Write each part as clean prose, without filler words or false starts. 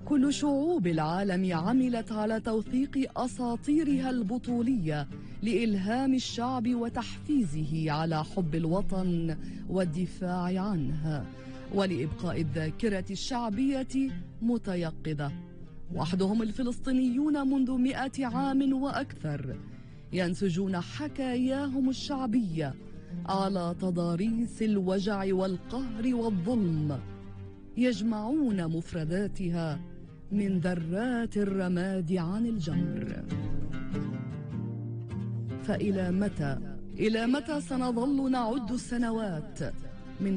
كل شعوب العالم عملت على توثيق أساطيرها البطولية لإلهام الشعب وتحفيزه على حب الوطن والدفاع عنه، ولإبقاء الذاكرة الشعبية متيقظة. وحدهم الفلسطينيون منذ 100 عام وأكثر ينسجون حكاياهم الشعبية على تضاريس الوجع والقهر والظلم، يجمعون مفرداتها من ذرات الرماد عن الجمر. إلى متى سنظل نعد السنوات من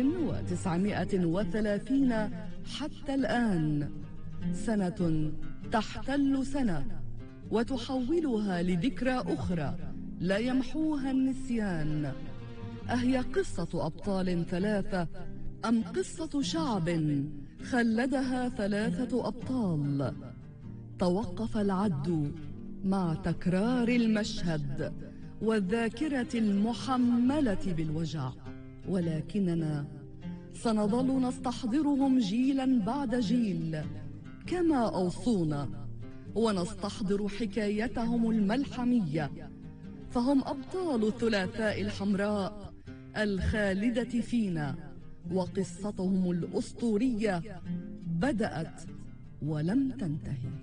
1930 حتى الآن؟ سنة تحتل سنة وتحولها لذكرى أخرى لا يمحوها النسيان. أهي قصة أبطال ثلاثة أم قصة شعب خلدها 3 أبطال؟ توقف العد مع تكرار المشهد والذاكرة المحملة بالوجع، ولكننا سنظل نستحضرهم جيلا بعد جيل كما أوصونا، ونستحضر حكايتهم الملحمية، فهم أبطال الثلاثاء الحمراء الخالدة فينا، وقصتهم الأسطورية بدأت ولم تنتهي.